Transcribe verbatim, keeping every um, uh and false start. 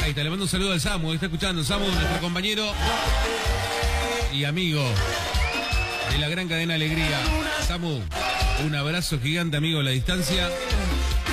Ahí está, le mando un saludo al Samu, está escuchando. Samu, nuestro compañero y amigo de la gran cadena Alegría. Samu, un abrazo gigante, amigo, a la distancia.